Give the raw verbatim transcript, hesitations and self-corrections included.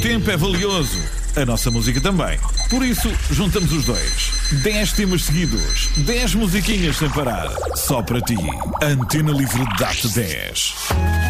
tempo é valioso. A nossa música também. Por isso, juntamos os dois. dez temas seguidos. dez musiquinhas sem parar. Só para ti. Antena Livre dá-te dez.